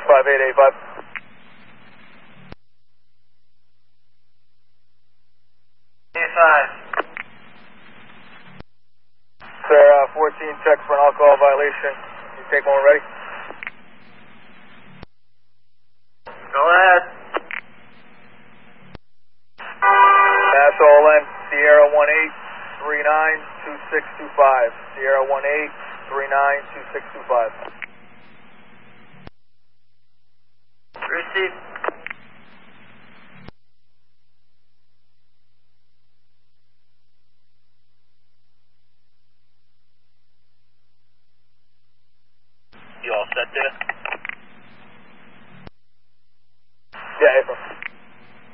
5885. Sir, 14 check for an alcohol violation. You take one ready? Go ahead. That's all in. Sierra 18392625. Sierra 18392625. Receive. You all set there?